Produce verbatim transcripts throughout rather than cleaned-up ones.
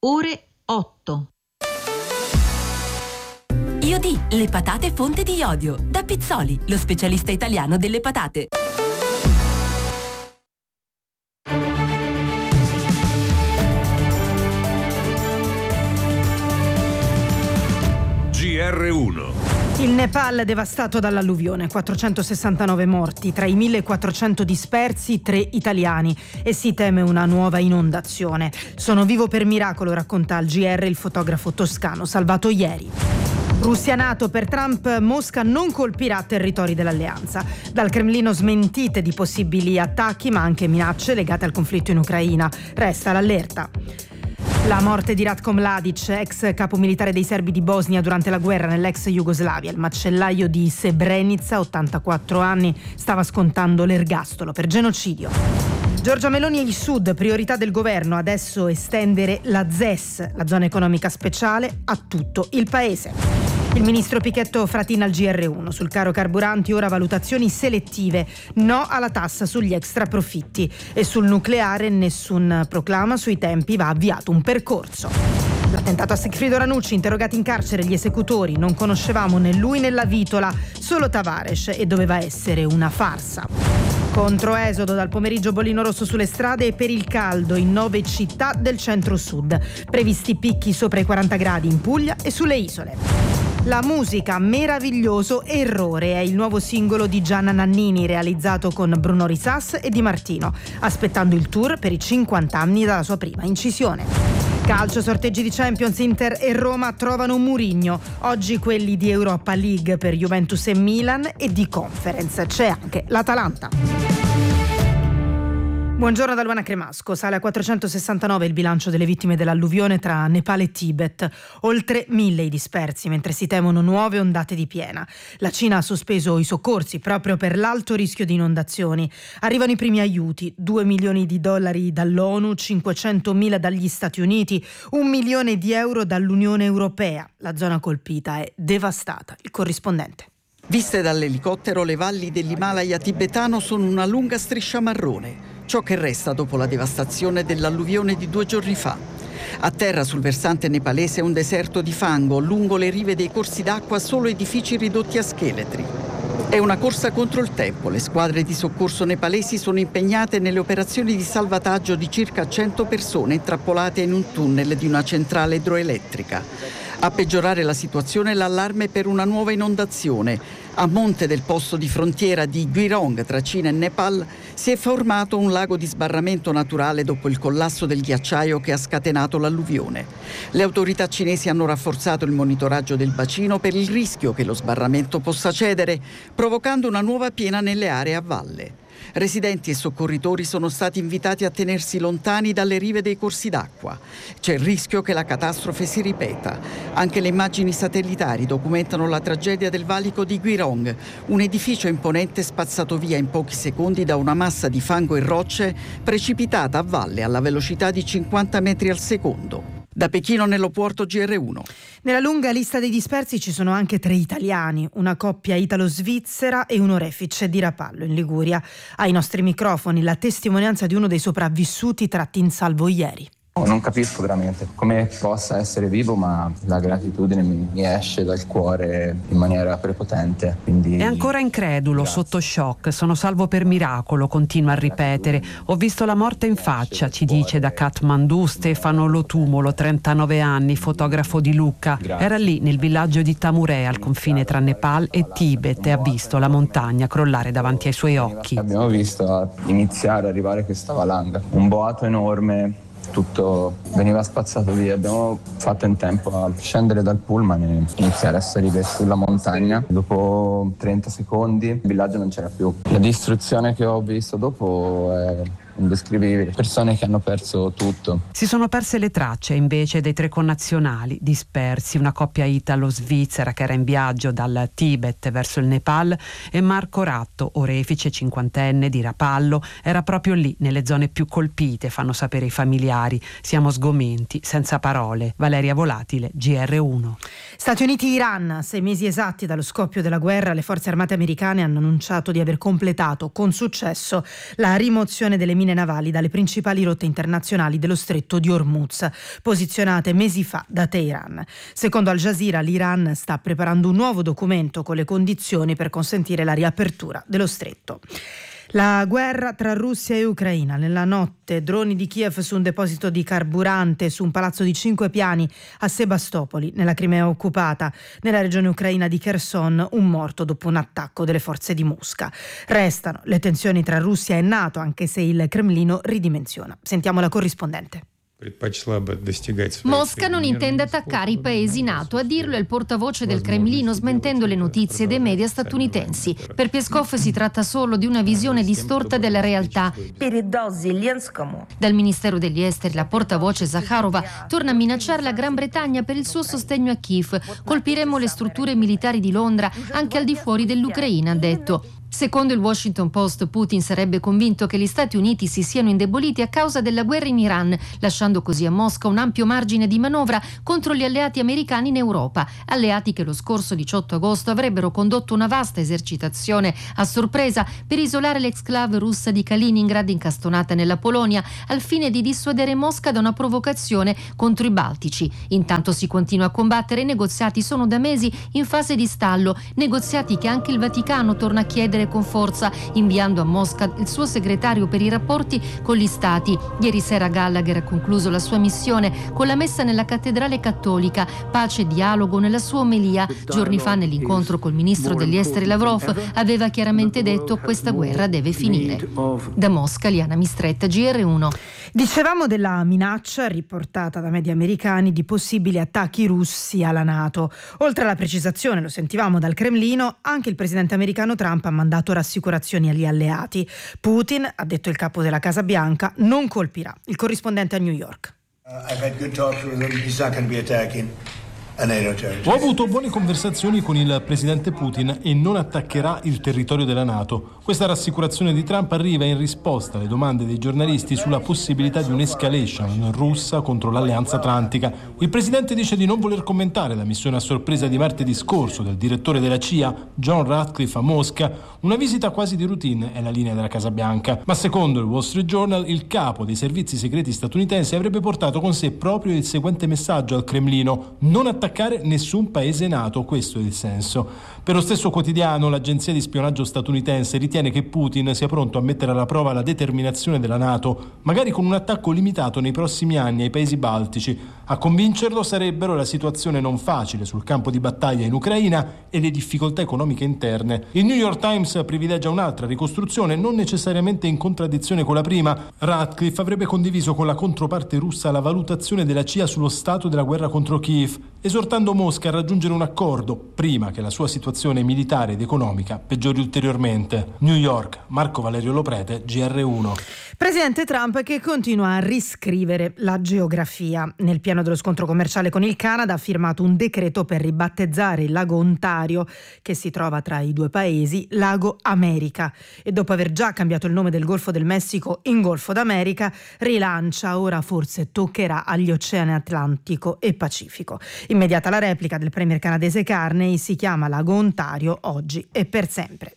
ore otto. Iodì, le patate fonte di iodio. Da Pizzoli, lo specialista italiano delle patate. G R uno. Il Nepal devastato dall'alluvione, quattrocentosessantanove morti, tra i millequattrocento dispersi, tre italiani, e si teme una nuova inondazione. Sono vivo per miracolo, racconta al G R il fotografo toscano salvato ieri. Russia-NATO per Trump, Mosca non colpirà territori dell'alleanza. Dal Cremlino smentite di possibili attacchi, ma anche minacce legate al conflitto in Ucraina. Resta l'allerta. La morte di Ratko Mladic, ex capo militare dei serbi di Bosnia durante la guerra nell'ex Jugoslavia. Il macellaio di Srebrenica, ottantaquattro anni, stava scontando l'ergastolo per genocidio. Giorgia Meloni e il Sud, priorità del governo, adesso estendere la Z E S, la zona economica speciale, a tutto il paese. Il ministro Pichetto Fratin al G R uno. Sul caro carburanti ora valutazioni selettive, no alla tassa sugli extraprofitti, e sul nucleare nessun proclama sui tempi, va avviato un percorso. L'attentato a Sigfrido Ranucci, interrogati in carcere gli esecutori, non conoscevamo né lui né la vitola, solo Tavares, e doveva essere una farsa. Controesodo dal pomeriggio, bollino rosso sulle strade e per il caldo in nove città del centro-sud. Previsti picchi sopra i quaranta gradi in Puglia e sulle isole. La musica Meraviglioso Errore è il nuovo singolo di Gianna Nannini, realizzato con Bruno Risas e Di Martino, aspettando il tour per i cinquanta anni dalla sua prima incisione. Calcio, sorteggi di Champions, Inter e Roma trovano Mourinho. Oggi quelli di Europa League per Juventus e Milan, e di Conference c'è anche l'Atalanta. Buongiorno da Luana Cremasco. Sale a quattrocentosessantanove il bilancio delle vittime dell'alluvione tra Nepal e Tibet. Oltre mille i dispersi, mentre si temono nuove ondate di piena. La Cina ha sospeso i soccorsi proprio per l'alto rischio di inondazioni. Arrivano i primi aiuti, due milioni di dollari dall'ONU, cinquecentomila dagli Stati Uniti, un milione di euro dall'Unione Europea. La zona colpita è devastata. Il corrispondente. Viste dall'elicottero, le valli dell'Himalaya tibetano sono una lunga striscia marrone. Ciò che resta dopo la devastazione dell'alluvione di due giorni fa. A terra sul versante nepalese un deserto di fango, lungo le rive dei corsi d'acqua solo edifici ridotti a scheletri. È una corsa contro il tempo. Le squadre di soccorso nepalesi sono impegnate nelle operazioni di salvataggio di circa cento persone intrappolate in un tunnel di una centrale idroelettrica. A peggiorare la situazione è l'allarme per una nuova inondazione. A monte del posto di frontiera di Gwirong tra Cina e Nepal si è formato un lago di sbarramento naturale dopo il collasso del ghiacciaio che ha scatenato l'alluvione. Le autorità cinesi hanno rafforzato il monitoraggio del bacino per il rischio che lo sbarramento possa cedere, provocando una nuova piena nelle aree a valle. Residenti e soccorritori sono stati invitati a tenersi lontani dalle rive dei corsi d'acqua. C'è il rischio che la catastrofe si ripeta. Anche le immagini satellitari documentano la tragedia del valico di Gwirong, un edificio imponente spazzato via in pochi secondi da una massa di fango e rocce precipitata a valle alla velocità di cinquanta metri al secondo. Da Pechino, Nello Puorto, G R uno. Nella lunga lista dei dispersi ci sono anche tre italiani, una coppia italo-svizzera e un orefice di Rapallo in Liguria. Ai nostri microfoni la testimonianza di uno dei sopravvissuti tratti in salvo ieri. Non capisco veramente come possa essere vivo, ma la gratitudine mi, mi esce dal cuore in maniera prepotente. Quindi... È ancora incredulo, Grazie. Sotto shock. Sono salvo per miracolo, continua a ripetere. Ho visto la morte in faccia, ci dice da Kathmandu Stefano Lotumulo, trentanove anni, fotografo di Lucca. Era lì nel villaggio di Tamure, al confine tra Nepal e Tibet, e ha visto la montagna crollare davanti ai suoi occhi. Abbiamo visto iniziare, arrivare questa valanga, un boato enorme. Tutto veniva spazzato via. Abbiamo fatto in tempo a scendere dal pullman e iniziare a salire sulla montagna. Dopo trenta secondi il villaggio non c'era più. La distruzione che ho visto dopo è indescrivibile. Persone che hanno perso tutto. Si sono perse le tracce invece dei tre connazionali dispersi, una coppia italo-svizzera che era in viaggio dal Tibet verso il Nepal, e Marco Ratto, orefice cinquantenne di Rapallo, era proprio lì nelle zone più colpite, fanno sapere i familiari. Siamo sgomenti, senza parole. Valeria Volatile, G R uno. Stati Uniti-Iran, sei mesi esatti dallo scoppio della guerra, le forze armate americane hanno annunciato di aver completato con successo la rimozione delle mine navali dalle principali rotte internazionali dello stretto di Hormuz, posizionate mesi fa da Teheran. Secondo Al Jazeera, l'Iran sta preparando un nuovo documento con le condizioni per consentire la riapertura dello stretto. La guerra tra Russia e Ucraina. Nella notte, droni di Kiev su un deposito di carburante su un palazzo di cinque piani a Sebastopoli, nella Crimea occupata. Nella regione ucraina di Kherson, un morto dopo un attacco delle forze di Mosca. Restano le tensioni tra Russia e NATO, anche se il Cremlino ridimensiona. Sentiamo la corrispondente. Mosca non intende attaccare i paesi NATO, a dirlo è il portavoce del Cremlino, smentendo le notizie dei media statunitensi. Per Peskov si tratta solo di una visione distorta della realtà. Dal Ministero degli Esteri la portavoce Zakharova torna a minacciare la Gran Bretagna per il suo sostegno a Kiev. Colpiremo le strutture militari di Londra anche al di fuori dell'Ucraina, ha detto. Secondo il Washington Post, Putin sarebbe convinto che gli Stati Uniti si siano indeboliti a causa della guerra in Iran, lasciando così a Mosca un ampio margine di manovra contro gli alleati americani in Europa, alleati che lo scorso diciotto agosto avrebbero condotto una vasta esercitazione a sorpresa per isolare l'exclave russa di Kaliningrad incastonata nella Polonia, al fine di dissuadere Mosca da una provocazione contro i Baltici. Intanto si continua a combattere, i negoziati sono da mesi in fase di stallo, negoziati che anche il Vaticano torna a chiedere con forza, inviando a Mosca il suo segretario per i rapporti con gli stati. Ieri sera Gallagher ha concluso la sua missione con la messa nella cattedrale cattolica, pace e dialogo nella sua omelia. Giorni fa, nell'incontro col ministro degli esteri Lavrov, aveva chiaramente detto: questa guerra deve finire. Da Mosca, Liana Mistretta, G R uno. Dicevamo della minaccia riportata da media americani di possibili attacchi russi alla NATO. Oltre alla precisazione, lo sentivamo dal Cremlino, anche il presidente americano Trump ha mandato rassicurazioni agli alleati. Putin, ha detto il capo della Casa Bianca, non colpirà. Il corrispondente a New York. Uh, I've had good talks with him. He's not going to be attacking. Ho avuto buone conversazioni con il presidente Putin e non attaccherà il territorio della NATO. Questa rassicurazione di Trump arriva in risposta alle domande dei giornalisti sulla possibilità di un'escalation russa contro l'Alleanza Atlantica. Il presidente dice di non voler commentare la missione a sorpresa di martedì scorso del direttore della C I A, John Ratcliffe, a Mosca. Una visita quasi di routine è la linea della Casa Bianca. Ma secondo il Wall Street Journal, il capo dei servizi segreti statunitensi avrebbe portato con sé proprio il seguente messaggio al Cremlino: non attaccare nessun paese NATO, questo è il senso. Per lo stesso quotidiano, l'agenzia di spionaggio statunitense ritiene che Putin sia pronto a mettere alla prova la determinazione della NATO, magari con un attacco limitato nei prossimi anni ai paesi baltici. A convincerlo sarebbero la situazione non facile sul campo di battaglia in Ucraina e le difficoltà economiche interne. Il New York Times privilegia un'altra ricostruzione, non necessariamente in contraddizione con la prima. Ratcliffe avrebbe condiviso con la controparte russa la valutazione della C I A sullo stato della guerra contro Kiev, esortando Mosca a raggiungere un accordo prima che la sua situazione militare ed economica peggiori ulteriormente. New York, Marco Valerio Loprete, G R uno. Presidente Trump che continua a riscrivere la geografia. Nel piano dello scontro commerciale con il Canada ha firmato un decreto per ribattezzare il lago Ontario, che si trova tra i due paesi, Lago America. E dopo aver già cambiato il nome del Golfo del Messico in Golfo d'America, rilancia, ora forse toccherà agli oceani Atlantico e Pacifico. Immediata la replica del premier canadese Carney, si chiama Lago Ontario oggi e per sempre.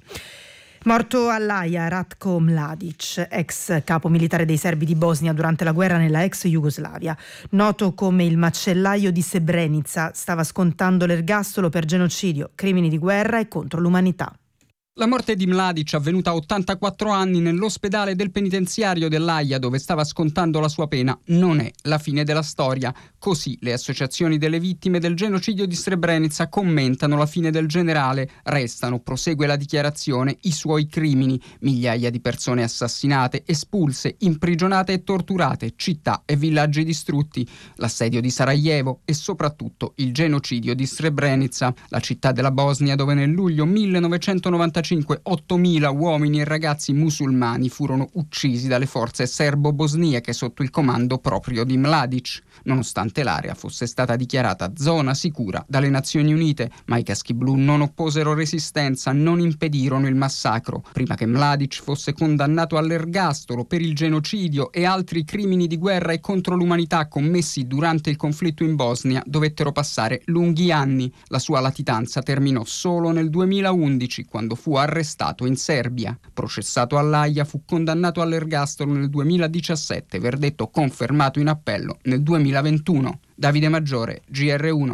Morto all'Aia Ratko Mladic, ex capo militare dei serbi di Bosnia durante la guerra nella ex Jugoslavia. Noto come il macellaio di Srebrenica, stava scontando l'ergastolo per genocidio, crimini di guerra e contro l'umanità. La morte di Mladic, avvenuta a ottantaquattro anni nell'ospedale del penitenziario dell'Aia dove stava scontando la sua pena, non è la fine della storia. Così le associazioni delle vittime del genocidio di Srebrenica commentano la fine del generale. Restano, prosegue la dichiarazione, i suoi crimini: migliaia di persone assassinate, espulse, imprigionate e torturate, città e villaggi distrutti, l'assedio di Sarajevo e soprattutto il genocidio di Srebrenica, la città della Bosnia dove nel luglio millenovecentonovantacinque duemilaventicinque ottomila uomini e ragazzi musulmani furono uccisi dalle forze serbo-bosniache sotto il comando proprio di Mladic, nonostante l'area fosse stata dichiarata zona sicura dalle Nazioni Unite, ma i caschi blu non opposero resistenza, non impedirono il massacro, prima che Mladic fosse condannato all'ergastolo per il genocidio e altri crimini di guerra e contro l'umanità commessi durante il conflitto in Bosnia. Dovettero passare lunghi anni. La sua latitanza terminò solo nel duemilaundici, quando fu arrestato in Serbia. Processato all'Aia, fu condannato all'ergastolo nel duemiladiciassette, verdetto confermato in appello nel duemilaventuno. Davide Maggiore, G R uno.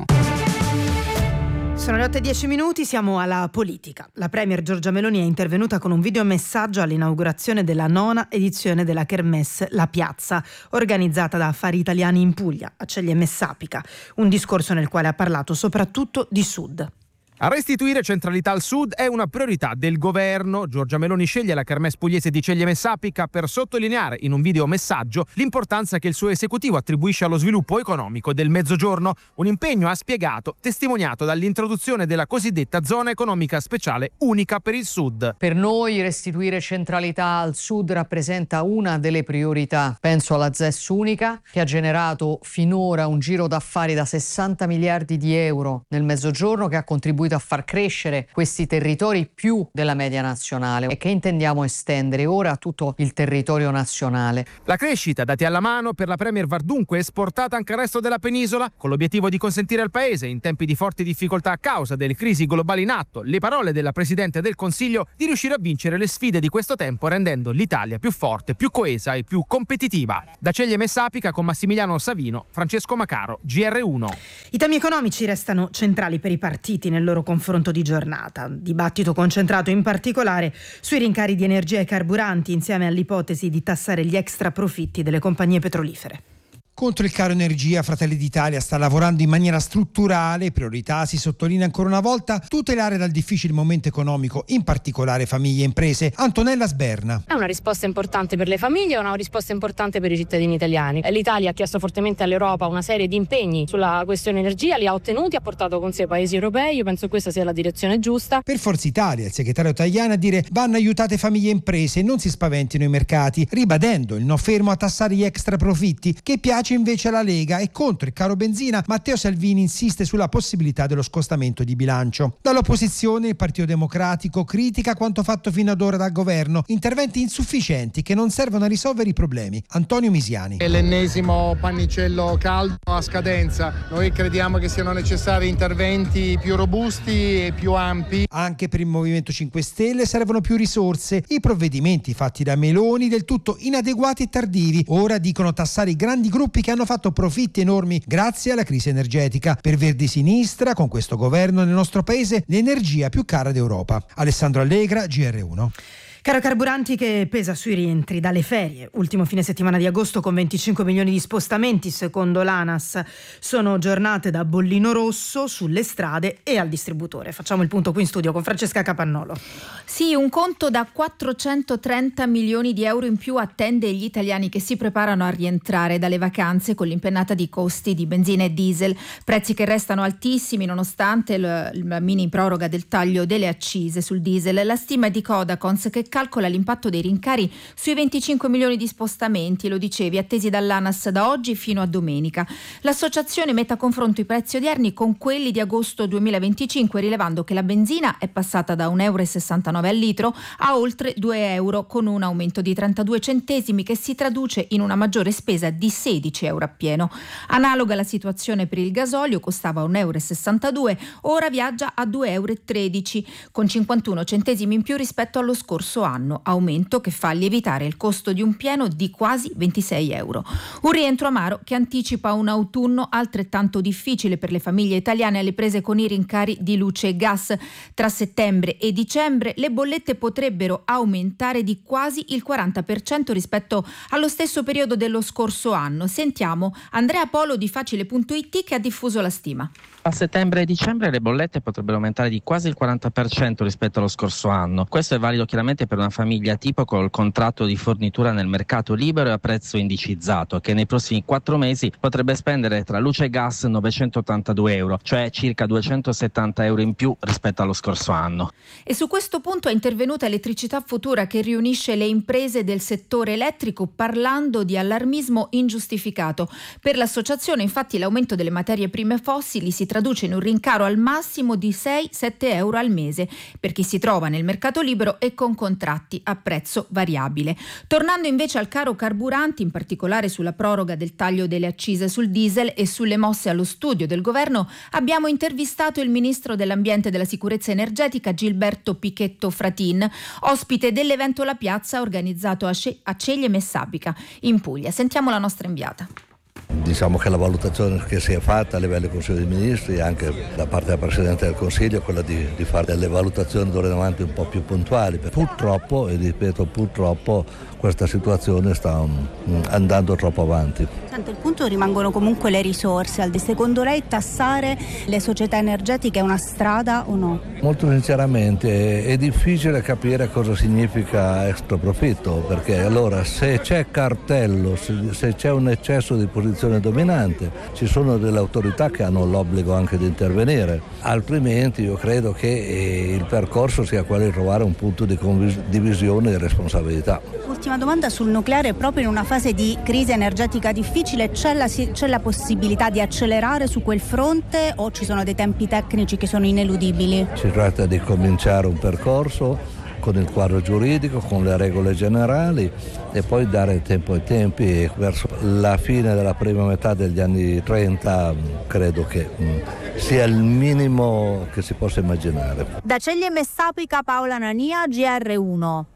Sono le otto e dieci minuti, siamo alla politica. La premier Giorgia Meloni è intervenuta con un videomessaggio all'inaugurazione della nona edizione della Kermesse La Piazza, organizzata da Affari Italiani in Puglia, a Ceglie Messapica. Un discorso nel quale ha parlato soprattutto di Sud. A restituire centralità al Sud è una priorità del governo. Giorgia Meloni sceglie la Kermesse pugliese di Ceglie Messapica per sottolineare in un videomessaggio l'importanza che il suo esecutivo attribuisce allo sviluppo economico del Mezzogiorno. Un impegno, ha spiegato, testimoniato dall'introduzione della cosiddetta zona economica speciale unica per il Sud. Per noi restituire centralità al Sud rappresenta una delle priorità. Penso alla Z E S unica, che ha generato finora un giro d'affari da sessanta miliardi di euro nel Mezzogiorno, che ha contribuito a far crescere questi territori più della media nazionale e che intendiamo estendere ora a tutto il territorio nazionale. La crescita, dati alla mano, per la premier va dunque esportata anche al resto della penisola, con l'obiettivo di consentire al Paese, in tempi di forti difficoltà a causa delle crisi globali in atto, le parole della Presidente del Consiglio, di riuscire a vincere le sfide di questo tempo, rendendo l'Italia più forte, più coesa e più competitiva. Da Ceglie Messapica con Massimiliano Savino, Francesco Macaro, G R uno. I temi economici restano centrali per i partiti nel loro confronto di giornata. Dibattito concentrato in particolare sui rincari di energia e carburanti, insieme all'ipotesi di tassare gli extra profitti delle compagnie petrolifere. Contro il caro energia, Fratelli d'Italia sta lavorando in maniera strutturale. Priorità, si sottolinea ancora una volta, tutelare dal difficile momento economico, in particolare famiglie e imprese. Antonella Sberna. È una risposta importante per le famiglie, è una risposta importante per i cittadini italiani. L'Italia ha chiesto fortemente all'Europa una serie di impegni sulla questione energia, li ha ottenuti, ha portato con sé i paesi europei. Io penso che questa sia la direzione giusta. Per Forza Italia, il segretario Tajani a dire vanno aiutate famiglie e imprese, non si spaventino i mercati, ribadendo il no fermo a tassare gli extra profitti, che piace invece alla Lega. E contro il caro benzina, Matteo Salvini insiste sulla possibilità dello scostamento di bilancio. Dall'opposizione, il Partito Democratico critica quanto fatto fino ad ora dal governo, interventi insufficienti che non servono a risolvere i problemi. Antonio Misiani. È l'ennesimo pannicello caldo a scadenza. Noi crediamo che siano necessari interventi più robusti e più ampi. Anche per il Movimento cinque Stelle servono più risorse. I provvedimenti fatti da Meloni del tutto inadeguati e tardivi. Ora dicono tassare i grandi gruppi che hanno fatto profitti enormi grazie alla crisi energetica. Per Verdi Sinistra, con questo governo nel nostro paese l'energia più cara d'Europa. Alessandro Allegra, G R uno. Caro carburanti che pesa sui rientri dalle ferie. Ultimo fine settimana di agosto con venticinque milioni di spostamenti, secondo l'ANAS. Sono giornate da bollino rosso sulle strade e al distributore. Facciamo il punto qui in studio con Francesca Capannolo. Sì, un conto da quattrocentotrenta milioni di euro in più attende gli italiani che si preparano a rientrare dalle vacanze con l'impennata di costi di benzina e diesel. Prezzi che restano altissimi nonostante la mini proroga del taglio delle accise sul diesel. La stima è di Codacons, che calcola l'impatto dei rincari sui venticinque milioni di spostamenti, lo dicevi, attesi dall'ANAS da oggi fino a domenica. L'associazione mette a confronto i prezzi odierni con quelli di agosto duemilaventicinque, rilevando che la benzina è passata da un euro e sessantanove al litro a oltre due euro, con un aumento di trentadue centesimi che si traduce in una maggiore spesa di sedici euro a pieno. Analoga la situazione per il gasolio, costava un euro e sessantadue, ora viaggia a due euro e tredici, con cinquantuno centesimi in più rispetto allo scorso anno, aumento che fa lievitare il costo di un pieno di quasi ventisei euro. Un rientro amaro che anticipa un autunno altrettanto difficile per le famiglie italiane alle prese con i rincari di luce e gas. Tra settembre e dicembre le bollette potrebbero aumentare di quasi il quaranta per cento rispetto allo stesso periodo dello scorso anno. Sentiamo Andrea Polo di Facile punto it che ha diffuso la stima. A settembre e dicembre le bollette potrebbero aumentare di quasi il quaranta per cento rispetto allo scorso anno. Questo è valido chiaramente per una famiglia tipo col contratto di fornitura nel mercato libero e a prezzo indicizzato, che nei prossimi quattro mesi potrebbe spendere tra luce e gas novecentottantadue euro, cioè circa duecentosettanta euro in più rispetto allo scorso anno. E su questo punto è intervenuta Elettricità Futura, che riunisce le imprese del settore elettrico parlando di allarmismo ingiustificato. Per l'associazione, infatti, l'aumento delle materie prime fossili si traduce in un rincaro al massimo di sei sette euro al mese per chi si trova nel mercato libero e con contratti a prezzo variabile. Tornando invece al caro carburanti, in particolare sulla proroga del taglio delle accise sul diesel e sulle mosse allo studio del governo, abbiamo intervistato il ministro dell'Ambiente e della Sicurezza Energetica Gilberto Pichetto Fratin, ospite dell'evento La Piazza organizzato a, Ce- a Ceglie Messapica in Puglia. Sentiamo la nostra inviata. Diciamo che la valutazione che si è fatta a livello del Consiglio dei Ministri, anche da parte del Presidente del Consiglio, è quella di, di fare delle valutazioni d'ora in avanti un po' più puntuali. Purtroppo, e ripeto purtroppo, questa situazione sta um, andando troppo avanti. Senta, il punto rimangono comunque le risorse. Aldi, secondo lei tassare le società energetiche è una strada o no? Molto sinceramente è, è difficile capire cosa significa extra profitto, perché allora se c'è cartello, se, se c'è un eccesso di posizione dominante, ci sono delle autorità che hanno l'obbligo anche di intervenire, altrimenti io credo che eh, il percorso sia quello di trovare un punto di condivisione e responsabilità. Ultima domanda sul nucleare: proprio in una fase di crisi energetica difficile c'è la, c'è la possibilità di accelerare su quel fronte o ci sono dei tempi tecnici che sono ineludibili? Si tratta di cominciare un percorso con il quadro giuridico, con le regole generali e poi dare tempo ai tempi, e verso la fine della prima metà degli anni trenta credo che mh, sia il minimo che si possa immaginare. Da Ceglie Messapica, Paola Nania, G R uno.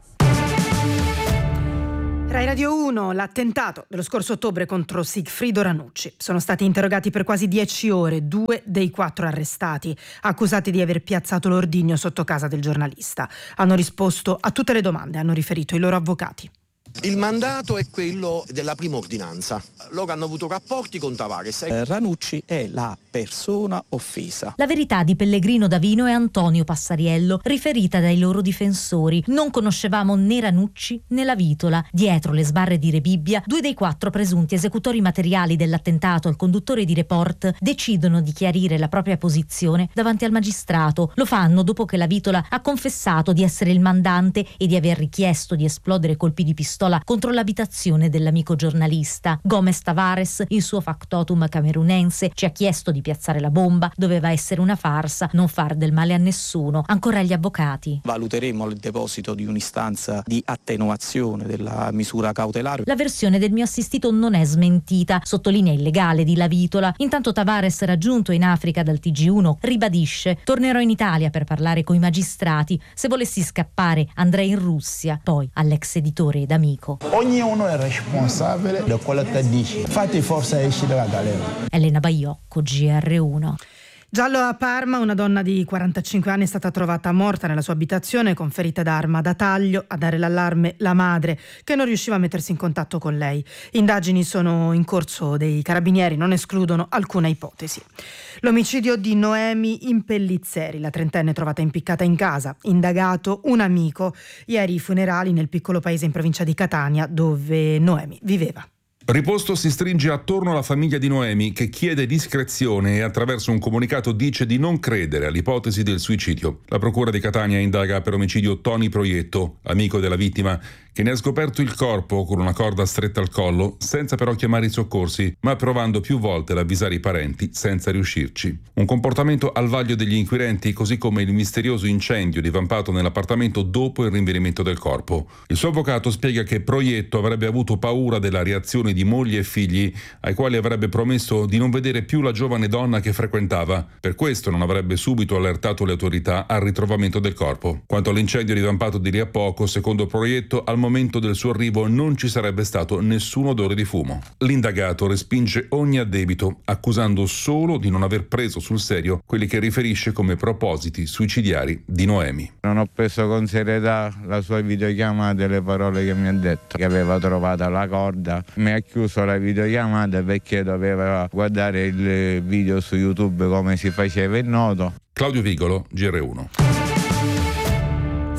Rai Radio uno, l'attentato dello scorso ottobre contro Sigfrido Ranucci. Sono stati interrogati per quasi dieci ore due dei quattro arrestati, accusati di aver piazzato l'ordigno sotto casa del giornalista. Hanno risposto a tutte le domande, hanno riferito i loro avvocati. Il mandato è quello della prima ordinanza. Loro hanno avuto rapporti con Tavares. Eh, Ranucci è la persona offesa. La verità di Pellegrino Davino e Antonio Passariello, riferita dai loro difensori. Non conoscevamo né Ranucci né la Vitola. Dietro le sbarre di Rebibbia, due dei quattro presunti esecutori materiali dell'attentato al conduttore di Report decidono di chiarire la propria posizione davanti al magistrato. Lo fanno dopo che la Vitola ha confessato di essere il mandante e di aver richiesto di esplodere colpi di pistola contro l'abitazione dell'amico giornalista. Gomes Tavares, il suo factotum camerunense, ci ha chiesto di piazzare la bomba, doveva essere una farsa, non far del male a nessuno. Ancora gli avvocati. Valuteremo il deposito di un'istanza di attenuazione della misura cautelare. La versione del mio assistito non è smentita, sottolinea il legale di La Vitola. Intanto Tavares, raggiunto in Africa dal T G uno, ribadisce: tornerò in Italia per parlare coi magistrati. Se volessi scappare andrei in Russia. Poi all'ex editore ed amico: ognuno è responsabile di quello che dice. Fate forza esci dalla galera. Elena Baiocco, G R uno. Giallo a Parma, una donna di quarantacinque anni è stata trovata morta nella sua abitazione con ferite d'arma da taglio. A dare l'allarme la madre, che non riusciva a mettersi in contatto con lei. Indagini sono in corso dei carabinieri, non escludono alcuna ipotesi. L'omicidio di Noemi Impellizzeri, la trentenne trovata impiccata in casa, indagato un amico. Ieri i funerali nel piccolo paese in provincia di Catania dove Noemi viveva. Riposto si stringe attorno alla famiglia di Noemi, che chiede discrezione e attraverso un comunicato dice di non credere all'ipotesi del suicidio. La procura di Catania indaga per omicidio Tony Proietto, amico della vittima, che ne ha scoperto il corpo con una corda stretta al collo, senza però chiamare i soccorsi, ma provando più volte ad avvisare i parenti senza riuscirci. Un comportamento al vaglio degli inquirenti, così come il misterioso incendio divampato nell'appartamento dopo il rinvenimento del corpo. Il suo avvocato spiega che Proietto avrebbe avuto paura della reazione di moglie e figli, ai quali avrebbe promesso di non vedere più la giovane donna che frequentava. Per questo non avrebbe subito allertato le autorità al ritrovamento del corpo. Quanto all'incendio divampato di lì a poco, secondo Proietto, al momento del suo arrivo non ci sarebbe stato nessun odore di fumo. L'indagato respinge ogni addebito, accusando solo di non aver preso sul serio quelli che riferisce come propositi suicidiari di Noemi. Non ho preso con serietà la sua videochiamata e le parole che mi ha detto, che aveva trovato la corda. Mi ha chiuso la videochiamata perché doveva guardare il video su YouTube come si faceva il noto. Claudio Vigolo, G R uno.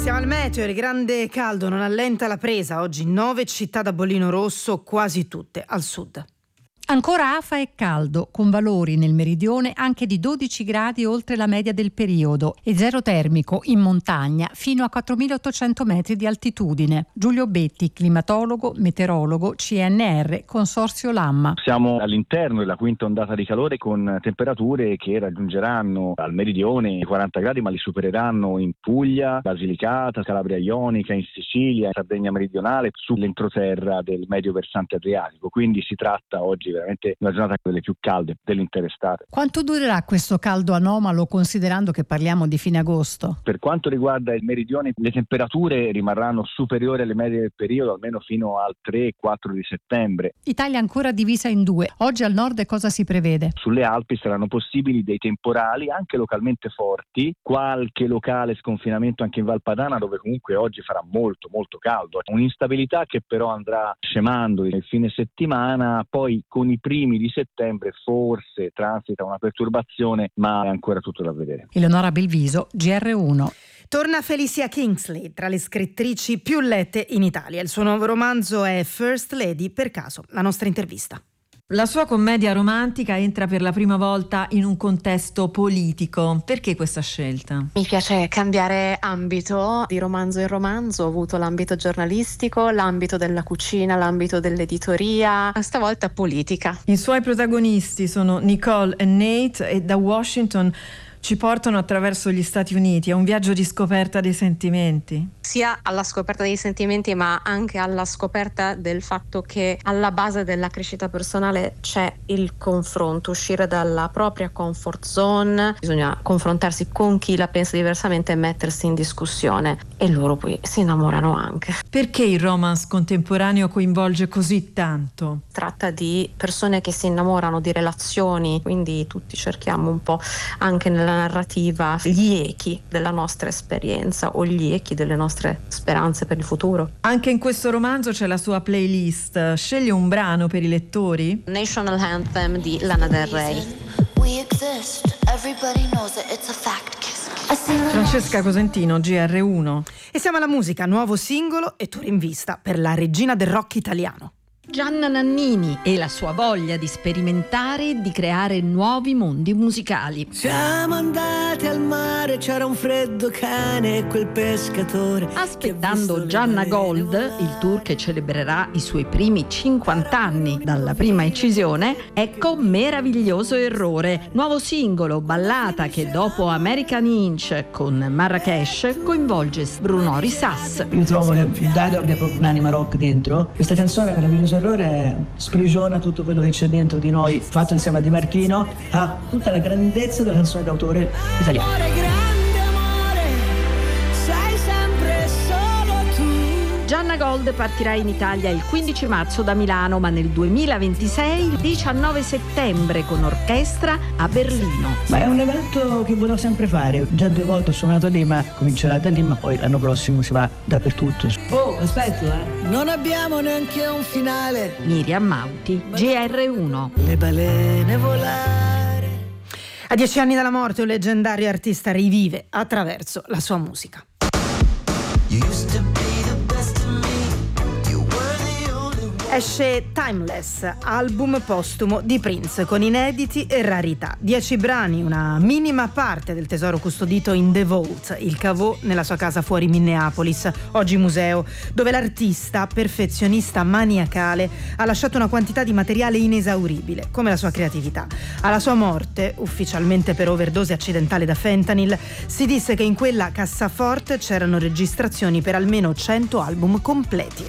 Siamo al meteo, il grande caldo non allenta la presa. Oggi nove città da bollino rosso, quasi tutte al sud. Ancora afa e caldo, con valori nel meridione anche di dodici gradi oltre la media del periodo e zero termico in montagna fino a quattromilaottocento metri di altitudine. Giulio Betti, climatologo, meteorologo, C N R, Consorzio Lamma. Siamo all'interno della quinta ondata di calore con temperature che raggiungeranno al meridione i quaranta gradi, ma li supereranno in Puglia, Basilicata, Calabria Ionica, in Sicilia, in Sardegna meridionale, sull'entroterra del medio versante adriatico. Quindi si tratta oggi veramente una giornata delle più calde dell'intera estate. Quanto durerà questo caldo anomalo, considerando che parliamo di fine agosto? Per quanto riguarda il meridione, le temperature rimarranno superiori alle medie del periodo almeno fino al tre quattro di settembre. Italia ancora divisa in due. Oggi al nord cosa si prevede? Sulle Alpi saranno possibili dei temporali anche localmente forti, qualche locale sconfinamento anche in Val Padana, dove comunque oggi farà molto molto caldo. Un'instabilità che però andrà scemando nel fine settimana, poi con i primi di settembre forse transita una perturbazione, ma è ancora tutto da vedere. Eleonora Belviso, G R uno. Torna Felicia Kingsley, tra le scrittrici più lette in Italia. Il suo nuovo romanzo è First Lady. Per caso, la nostra intervista. La sua commedia romantica entra per la prima volta in un contesto politico. Perché questa scelta? Mi piace cambiare ambito di romanzo in romanzo. Ho avuto l'ambito giornalistico, l'ambito della cucina, l'ambito dell'editoria, stavolta politica. I suoi protagonisti sono Nicole e Nate e da Washington ci portano attraverso gli Stati Uniti. È un viaggio di scoperta dei sentimenti. Sia alla scoperta dei sentimenti, ma anche alla scoperta del fatto che alla base della crescita personale c'è il confronto, uscire dalla propria comfort zone, bisogna confrontarsi con chi la pensa diversamente e mettersi in discussione, e loro poi si innamorano anche. Perché il romance contemporaneo coinvolge così tanto? Tratta di persone che si innamorano, di relazioni, quindi tutti cerchiamo un po' anche nella narrativa gli echi della nostra esperienza o gli echi delle nostre speranze per il futuro. Anche in questo romanzo c'è la sua playlist. Sceglie un brano per i lettori? National Anthem di Lana Del Rey. Francesca Cosentino, G R uno. E siamo alla musica, nuovo singolo e tour in vista per la regina del rock italiano. Gianna Nannini e la sua voglia di sperimentare e di creare nuovi mondi musicali. Siamo andati al mare, c'era un freddo cane e quel pescatore. Aspettando Gianna Gold, il tour che celebrerà i suoi primi cinquanta anni dalla prima incisione, ecco Meraviglioso Errore, nuovo singolo, ballata che dopo American Inch con Marrakesh coinvolge Bruno Risas. Io trovo che Dado abbia proprio un'anima rock dentro. Questa canzone Meraviglioso Errore sprigiona tutto quello che c'è dentro di noi, fatto insieme a Di Martino, ha tutta la grandezza della canzone d'autore italiana. Grande amore, sei sempre solo tu. Gianna Gold partirà in Italia il quindici marzo da Milano, ma nel duemilaventisei il diciannove settembre con orchestra a Berlino. Ma è un evento che volevo sempre fare, già due volte ho suonato lì, ma comincerà da lì, ma poi l'anno prossimo si va dappertutto. Oh, aspetta, eh. Non abbiamo neanche un finale. Miriam Mauti, G R uno. Le balene volare. A dieci anni dalla morte un leggendario artista rivive attraverso la sua musica. Esce Timeless, album postumo di Prince con inediti e rarità. Dieci brani, una minima parte del tesoro custodito in The Vault, il caveau nella sua casa fuori Minneapolis, oggi museo, dove l'artista, perfezionista maniacale, ha lasciato una quantità di materiale inesauribile, come la sua creatività. Alla sua morte, ufficialmente per overdose accidentale da fentanyl, si disse che in quella cassaforte c'erano registrazioni per almeno cento album completi.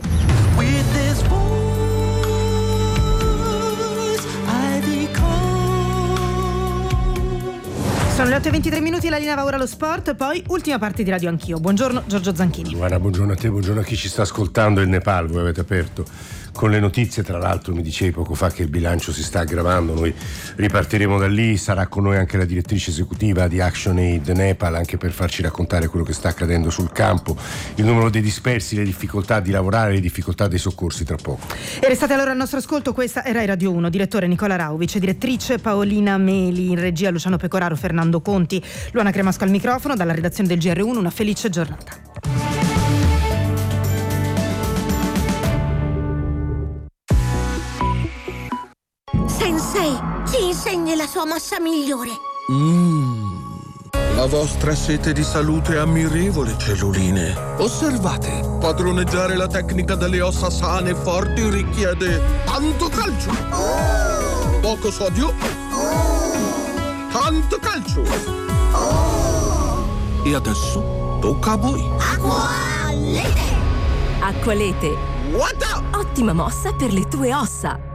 Sono le otto e ventitré minuti, la linea va ora allo sport, poi ultima parte di Radio Anch'io. Buongiorno Giorgio Zanchini. Guarda, buongiorno a te, buongiorno a chi ci sta ascoltando. Il Nepal, voi avete aperto con le notizie, tra l'altro mi dicevi poco fa che il bilancio si sta aggravando, noi ripartiremo da lì, sarà con noi anche la direttrice esecutiva di ActionAid Nepal, anche per farci raccontare quello che sta accadendo sul campo, il numero dei dispersi, le difficoltà di lavorare, le difficoltà dei soccorsi tra poco. E restate allora al nostro ascolto, questa è Rai Radio uno, direttore Nicola Rau, vice direttrice Paolina Meli, in regia Luciano Pecoraro, Fernando Conti, Luana Cremasco al microfono, dalla redazione del G R uno una felice giornata. Sensei, ci insegni la sua mossa migliore. Mmm, la vostra sete di salute è ammirevole, celluline. Osservate, padroneggiare la tecnica delle ossa sane e forti richiede tanto calcio, poco sodio, tanto calcio. E adesso tocca a voi. Acqualete! Acqualete. What? Ottima mossa per le tue ossa.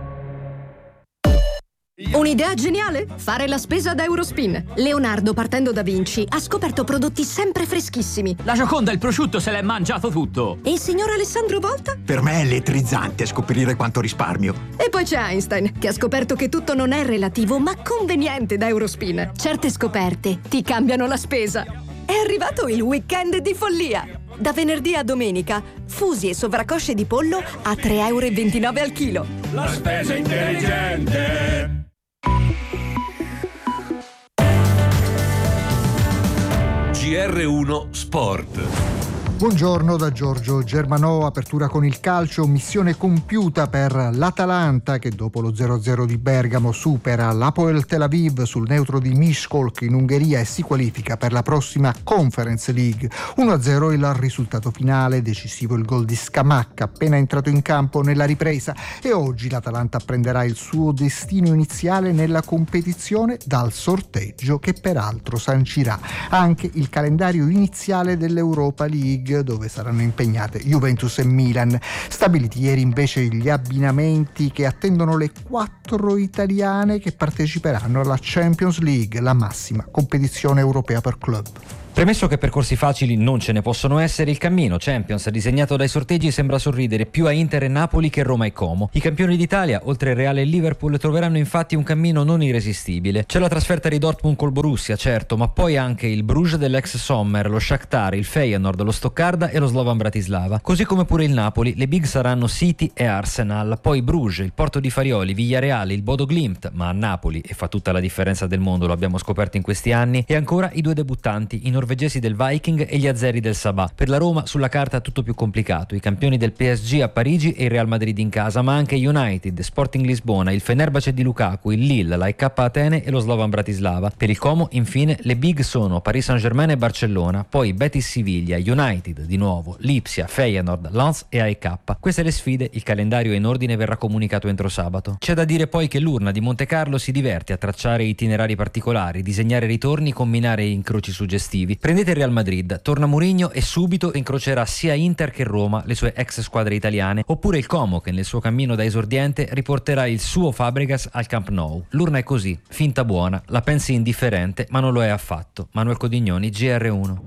Un'idea geniale? Fare la spesa da Eurospin. Leonardo, partendo da Vinci, ha scoperto prodotti sempre freschissimi. La Gioconda, il prosciutto, se l'è mangiato tutto. E il signor Alessandro Volta? Per me è elettrizzante scoprire quanto risparmio. E poi c'è Einstein, che ha scoperto che tutto non è relativo, ma conveniente da Eurospin. Certe scoperte ti cambiano la spesa. È arrivato il weekend di follia. Da venerdì a domenica, fusi e sovracosce di pollo a tre euro e ventinove al chilo. La spesa intelligente. G R uno Sport. Buongiorno da Giorgio Germanò, apertura con il calcio, missione compiuta per l'Atalanta che dopo lo zero a zero di Bergamo supera l'Hapoel Tel Aviv sul neutro di Miskolc in Ungheria e si qualifica per la prossima Conference League. uno a zero il risultato finale, decisivo il gol di Scamacca appena entrato in campo nella ripresa e oggi l'Atalanta prenderà il suo destino iniziale nella competizione dal sorteggio che peraltro sancirà anche il calendario iniziale dell'Europa League, dove saranno impegnate Juventus e Milan. Stabiliti ieri invece gli abbinamenti che attendono le quattro italiane che parteciperanno alla Champions League, la massima competizione europea per club. Premesso che percorsi facili non ce ne possono essere, il cammino Champions disegnato dai sorteggi sembra sorridere più a Inter e Napoli che Roma e Como. I campioni d'Italia, oltre Reale e Liverpool, troveranno infatti un cammino non irresistibile. C'è la trasferta di Dortmund col Borussia, certo, ma poi anche il Bruges dell'ex Sommer, lo Shakhtar, il Feyenoord, lo Stoccarda e lo Slovan Bratislava. Così come pure il Napoli, le big saranno City e Arsenal, poi Bruges, il Porto di Farioli, Villareale, il Bodo Glimt, ma a Napoli, e fa tutta la differenza del mondo, lo abbiamo scoperto in questi anni, e ancora i due debuttanti, i norvegesi del Viking e gli azzeri del Sabah. Per la Roma sulla carta tutto più complicato, i campioni del P S G a Parigi e il Real Madrid in casa, ma anche United, Sporting Lisbona, il Fenerbahce di Lukaku, il Lille, l'A E K Atene e lo Slovan Bratislava. Per il Como infine le big sono Paris Saint-Germain e Barcellona, poi Betis Siviglia, United di nuovo, Lipsia, Feyenoord, Lens e A E K. Queste le sfide, il calendario in ordine verrà comunicato entro sabato. C'è da dire poi che l'Urna di Montecarlo si diverte a tracciare itinerari particolari, disegnare ritorni, combinare incroci suggestivi. Prendete il Real Madrid, torna Mourinho e subito incrocerà sia Inter che Roma, le sue ex squadre italiane, oppure il Como che nel suo cammino da esordiente riporterà il suo Fabregas al Camp Nou. L'Urna è così, finta buona, la pensi indifferente, ma non lo è affatto. Manuel Codignoni, G R uno.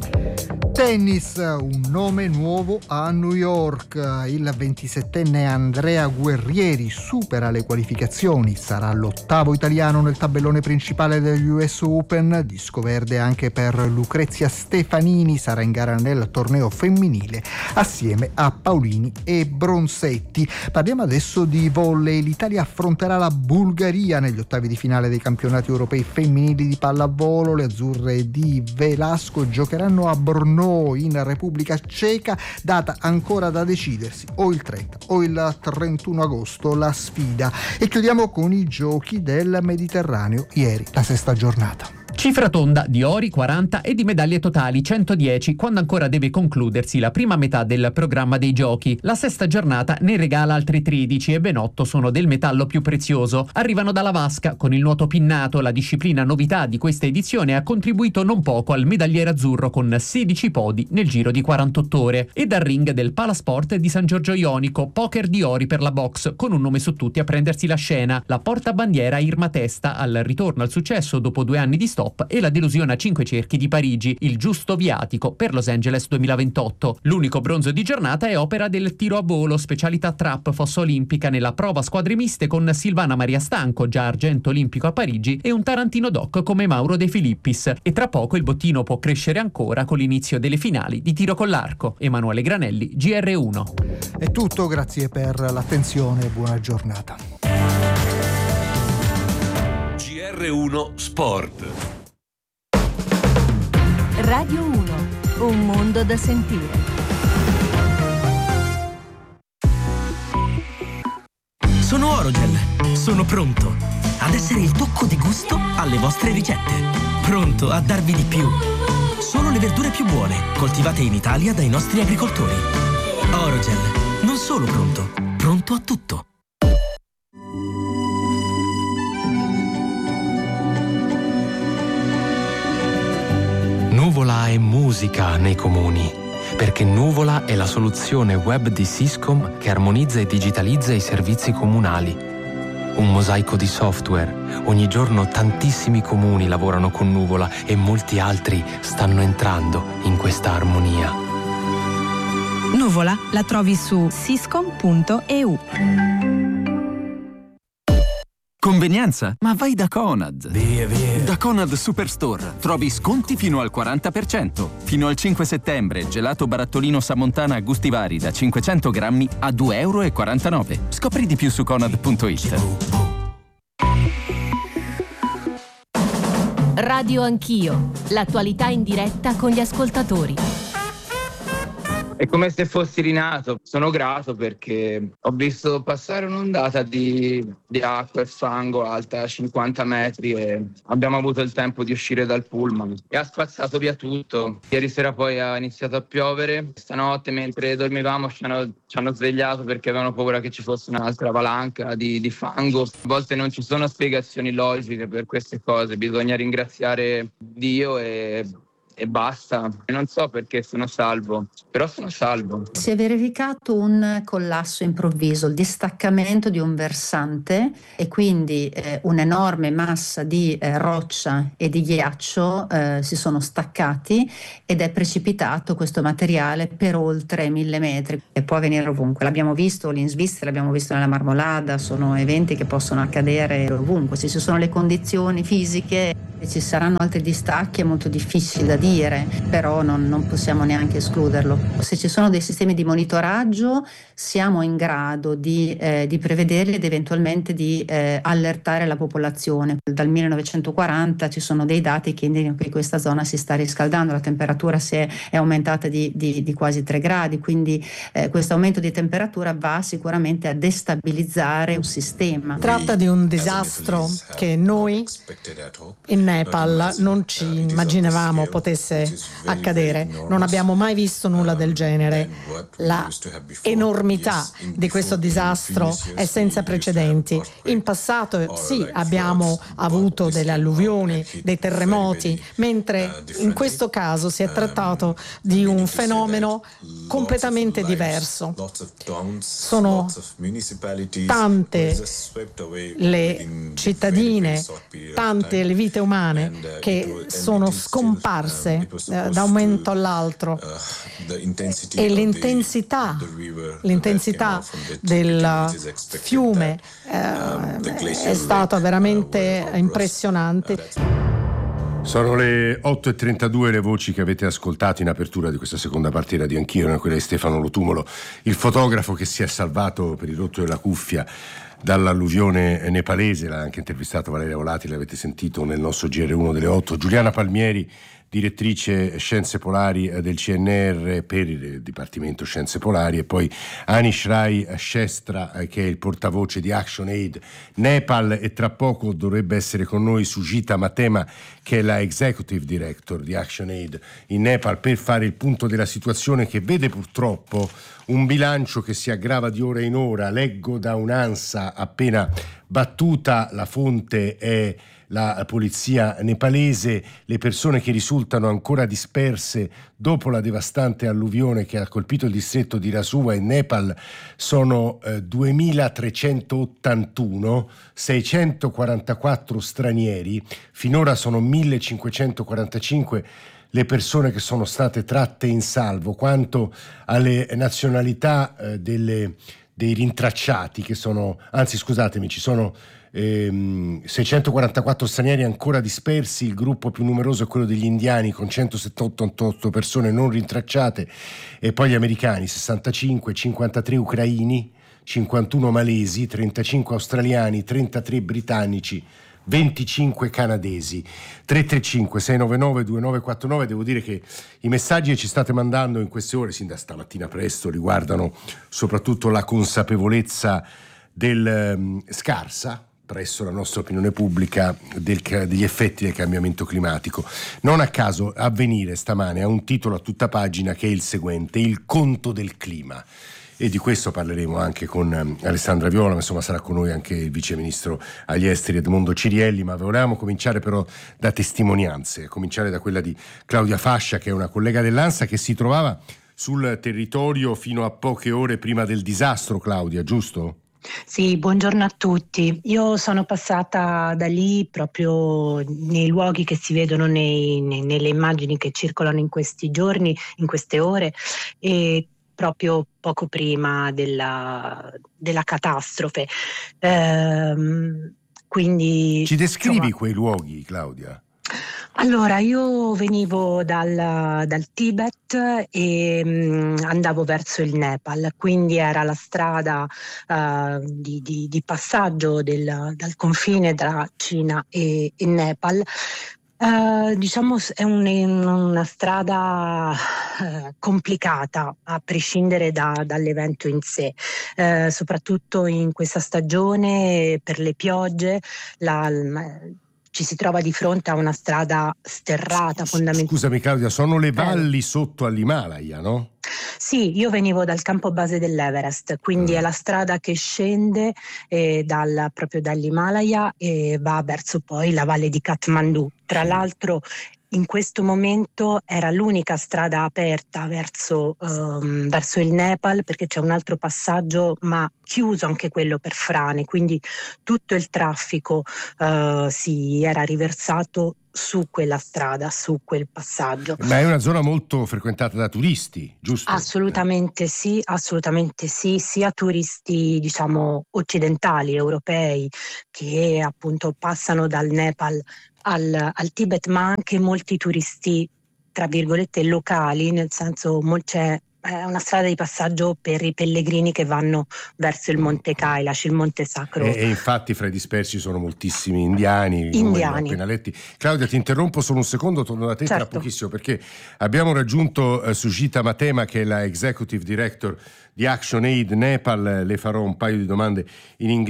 Tennis, un nome nuovo a New York. Il ventisettenne Andrea Guerrieri supera le qualificazioni, sarà l'ottavo italiano nel tabellone principale degli U S Open, disco verde anche per Lucrezia Stefanini, sarà in gara nel torneo femminile assieme a Paolini e Bronzetti. Parliamo adesso di volley. L'Italia affronterà la Bulgaria negli ottavi di finale dei campionati europei femminili di pallavolo. Le azzurre di Velasco giocheranno a Brno in Repubblica Ceca, data ancora da decidersi, o il trenta o il trentuno agosto la sfida. E chiudiamo con i giochi del Mediterraneo, ieri la sesta giornata. Cifra tonda di ori quaranta e di medaglie totali centodieci quando ancora deve concludersi la prima metà del programma dei giochi. La sesta giornata ne regala altri tredici e ben otto sono del metallo più prezioso. Arrivano dalla vasca con il nuoto pinnato, la disciplina novità di questa edizione ha contribuito non poco al medagliere azzurro con sedici podi nel giro di quarantotto ore. E dal ring del Palasport di San Giorgio Ionico, poker di ori per la box con un nome su tutti a prendersi la scena, la portabandiera Irma Testa al ritorno al successo dopo due anni di stop e la delusione a cinque cerchi di Parigi, il giusto viatico per Los Angeles duemilaventotto. L'unico bronzo di giornata è opera del tiro a volo, specialità trap fossa olimpica nella prova squadre miste con Silvana Maria Stanco, già argento olimpico a Parigi, e un tarantino doc come Mauro De Filippis. E tra poco il bottino può crescere ancora con l'inizio delle finali di tiro con l'arco. Emanuele Granelli, G R uno. È tutto, grazie per l'attenzione e buona giornata. G R uno Sport. Radio uno, un mondo da sentire. Sono Sono Orogel. Sono pronto ad essere il tocco di gusto alle vostre ricette. Pronto a darvi di più. Solo le verdure più buone, coltivate in Italia dai nostri agricoltori. Orogel, non solo pronto, pronto a tutto. Nuvola è musica nei comuni, perché Nuvola è la soluzione web di Syscom che armonizza e digitalizza i servizi comunali. Un mosaico di software. Ogni giorno tantissimi comuni lavorano con Nuvola e molti altri stanno entrando in questa armonia. Nuvola la trovi su syscom punto e u. Convenienza? Ma vai da Conad. Via, via. Da Conad Superstore trovi sconti fino al quaranta per cento. Fino al cinque settembre, gelato barattolino Samontana a gusti vari da cinquecento grammi a due e quarantanove euro. Scopri di più su conad punto it. Radio Anch'io, l'attualità in diretta con gli ascoltatori. È come se fossi rinato. Sono grato perché ho visto passare un'ondata di, di acqua e fango alta cinquanta metri e abbiamo avuto il tempo di uscire dal pullman e ha spazzato via tutto. Ieri sera poi ha iniziato a piovere. Stanotte mentre dormivamo ci hanno, ci hanno svegliato perché avevano paura che ci fosse un'altra valanga di, di fango. A volte non ci sono spiegazioni logiche per queste cose, bisogna ringraziare Dio e... e basta. Non so perché sono salvo, però sono salvo. Si è verificato un collasso improvviso, il distaccamento di un versante e quindi eh, un'enorme massa di eh, roccia e di ghiaccio eh, si sono staccati ed è precipitato questo materiale per oltre mille metri e può avvenire ovunque. L'abbiamo visto lì in Svizzera, l'abbiamo visto nella Marmolada, sono eventi che possono accadere ovunque. Se ci sono le condizioni fisiche e ci saranno altri distacchi è molto difficile da dire, però non, non possiamo neanche escluderlo. Se ci sono dei sistemi di monitoraggio siamo in grado di, eh, di prevederli ed eventualmente di eh, allertare la popolazione. Dal millenovecentoquaranta ci sono dei dati che indicano che questa zona si sta riscaldando, la temperatura si è, è aumentata di, di, di quasi tre gradi, quindi eh, questo aumento di temperatura va sicuramente a destabilizzare un sistema. Tratta di un disastro che noi in Nepal non ci immaginavamo potesse accadere. Non abbiamo mai visto nulla del genere. La enormità di questo disastro è senza precedenti. In passato sì, abbiamo avuto delle alluvioni, dei terremoti, mentre in questo caso si è trattato di un fenomeno completamente diverso. Sono tante le cittadine, tante le vite umane che sono scomparse eh, da un momento all'altro e l'intensità, l'intensità del fiume eh, è stata veramente impressionante. Sono le otto e trentadue le voci che avete ascoltato in apertura di questa seconda parte di Anch'io, erano quelle di Stefano Lotumolo, il fotografo che si è salvato per il rotto della cuffia dall'alluvione nepalese. L'ha anche intervistato Valeria Volati, l'avete sentito nel nostro G R uno delle otto. Giuliana Palmieri, direttrice Scienze Polari del C N R per il Dipartimento Scienze Polari, e poi Anish Rai Shestra, che è il portavoce di ActionAid Nepal, e tra poco dovrebbe essere con noi Sujita Matema, che è la Executive Director di ActionAid in Nepal, per fare il punto della situazione che vede purtroppo un bilancio che si aggrava di ora in ora. Leggo da un'ANSA appena battuta, la fonte è la polizia nepalese, le persone che risultano ancora disperse dopo la devastante alluvione che ha colpito il distretto di Rasuwa in Nepal sono eh, duemilatrecentottantuno, seicentoquarantaquattro stranieri, finora sono millecinquecentoquarantacinque le persone che sono state tratte in salvo. Quanto alle nazionalità eh, delle, dei rintracciati, che sono, anzi scusatemi, ci sono ehm, seicentoquarantaquattro stranieri ancora dispersi, il gruppo più numeroso è quello degli indiani con centosettantotto persone non rintracciate, e poi gli americani sessantacinque, cinquantatré ucraini, cinquantuno malesi, trentacinque australiani, trentatré britannici, venticinque canadesi. Tre tre cinque sei nove nove due nove quattro nove. Devo dire che i messaggi che ci state mandando in queste ore, sin da stamattina presto, riguardano soprattutto la consapevolezza del um, scarsa presso la nostra opinione pubblica del, degli effetti del cambiamento climatico. Non a caso Avvenire stamane ha un titolo a tutta pagina che è il seguente: il conto del clima. E di questo parleremo anche con um, Alessandra Viola, ma insomma sarà con noi anche il vice ministro agli esteri Edmondo Cirielli. Ma volevamo cominciare però da testimonianze, a cominciare da quella di Claudia Fascia, che è una collega dell'ANSA che si trovava sul territorio fino a poche ore prima del disastro. Claudia, giusto? Sì, buongiorno a tutti. Io sono passata da lì proprio nei luoghi che si vedono nei, nei, nelle immagini che circolano in questi giorni, in queste ore, e proprio poco prima della, della catastrofe. Ehm, quindi ci descrivi insomma, quei luoghi, Claudia? Allora, io venivo dal, dal Tibet e mh, andavo verso il Nepal, quindi era la strada uh, di, di, di passaggio del, dal confine tra Cina e, e Nepal. Uh, diciamo è un, una strada uh, complicata a prescindere da, dall'evento in sé, uh, soprattutto in questa stagione per le piogge. La, ci si trova di fronte a una strada sterrata fondamentalmente. Scusami Claudia, sono le valli eh. sotto all'Himalaya, no? Sì, io venivo dal campo base dell'Everest, quindi mm. è la strada che scende eh, dal, proprio dall'Himalaya e va verso poi la valle di Kathmandu. Tra mm. l'altro in questo momento era l'unica strada aperta verso, um, verso il Nepal, perché c'è un altro passaggio ma chiuso anche quello per frane, quindi tutto il traffico uh, si era riversato su quella strada, su quel passaggio. Ma è una zona molto frequentata da turisti, giusto? Assolutamente sì, assolutamente sì, sia turisti diciamo occidentali, europei, che appunto passano dal Nepal al, al Tibet, ma anche molti turisti tra virgolette locali, nel senso c'è è una strada di passaggio per i pellegrini che vanno verso il Monte Kailash, il Monte Sacro. E, e infatti fra i dispersi sono moltissimi indiani. Indiani. Appena letti. Claudia, ti interrompo solo un secondo, torno da te certo. tra pochissimo, perché abbiamo raggiunto uh, Sujita Matema, che è la Executive Director di ActionAid Nepal. Le farò un paio di domande in inglese.